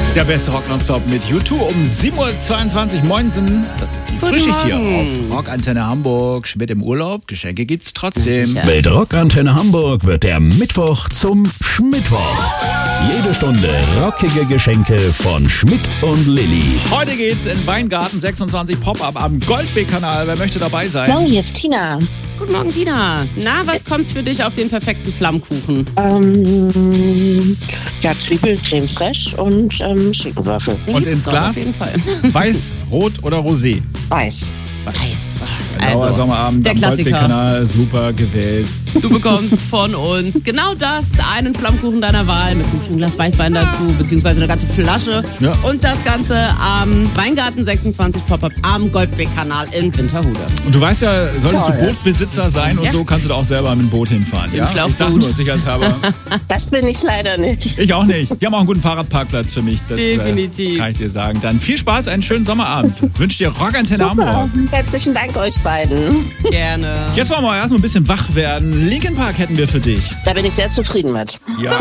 Der beste Rock nonstop mit U2 um 7.22 Uhr. Moinsen, das ist die Frühschicht hier auf Rockantenne Hamburg. Schmidt im Urlaub, Geschenke gibt's trotzdem. Mit Rockantenne Hamburg wird der Mittwoch zum Schmidtwoch. Jede Stunde rockige Geschenke von Schmidt und Lilly. Heute geht's in Weingarten 26 Pop-Up am Goldbeck-Kanal. Wer möchte dabei sein? Morgen, hier ist Tina. Guten Morgen, Tina. Na, was kommt für dich auf den perfekten Flammkuchen? Zwiebel, Creme fraiche und Schinkenwürfel. Und ins Glas? Auf jeden Fall. Weiß, Rot oder Rosé? Weiß. Ein lauer Sommerabend der am Klassiker. Goldbeck-Kanal. Super gewählt. Du bekommst von uns genau das, einen Flammkuchen deiner Wahl mit einem schönen Glas Weißwein dazu, beziehungsweise eine ganze Flasche. Ja. Und das Ganze am Weingarten 26 Pop-Up am Goldbeck-Kanal in Winterhude. Und du weißt ja, solltest du Toll. Bootbesitzer sein und Ja. so, kannst du da auch selber mit dem Boot hinfahren. Ja? Schlauchboot. Ich sag nur, sicherheitshalber. Das bin ich leider nicht. Ich auch nicht. Die haben auch einen guten Fahrradparkplatz für mich. Das, Definitiv. kann ich dir sagen. Dann viel Spaß, einen schönen Sommerabend. Wünsche dir Rockantenne Hamburg. Herzlichen Dank euch beiden. Gerne. Jetzt wollen wir erstmal ein bisschen wach werden. Linkin Park hätten wir für dich. Da bin ich sehr zufrieden mit. Ja.